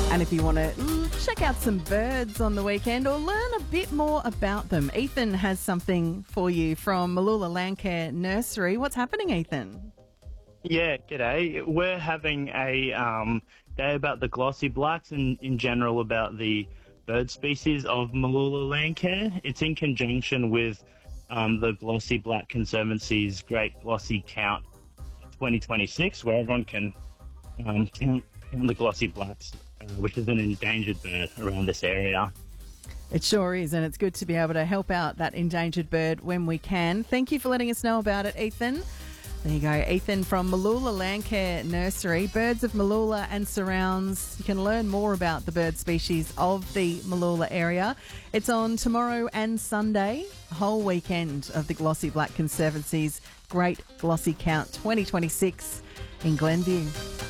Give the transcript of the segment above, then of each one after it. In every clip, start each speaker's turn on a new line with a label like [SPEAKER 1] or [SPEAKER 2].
[SPEAKER 1] And if you want to check out some birds on the weekend or learn a bit more about them, Ethan has something for you from Mooloolah Landcare Nursery. What's happening, Ethan?
[SPEAKER 2] Yeah, g'day. We're having a day about the glossy blacks and in general about the bird species of Mooloolah Landcare. It's in conjunction with the Glossy Black Conservancy's Great Glossy Count 2026, where everyone can count the glossy blacks, which is an endangered bird around this area.
[SPEAKER 1] It sure is, and it's good to be able to help out that endangered bird when we can. Thank you for letting us know about it, Ethan. There you go, Ethan from Mooloolah Landcare Nursery. Birds of Mooloolah and surrounds. You can learn more about the bird species of the Mooloolah area. It's on tomorrow and Sunday, a whole weekend of the Glossy Black Conservancy's Great Glossy Count 2026 in Glenview.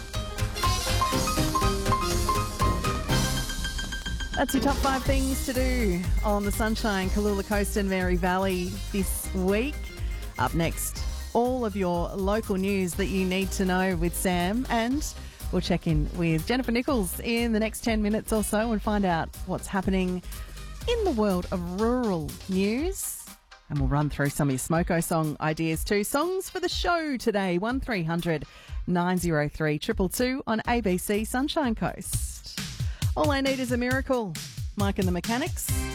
[SPEAKER 1] That's your top 5 things to do on the Sunshine, Cooloola Coast and Mary Valley this week. Up next, all of your local news that you need to know with Sam, and we'll check in with Jennifer Nichols in the next 10 minutes or so and find out what's happening in the world of rural news. And we'll run through some of your Smoko song ideas too. Songs for the show today, 1300 903 222 on ABC Sunshine Coast. All I Need Is a Miracle, Mike and the Mechanics.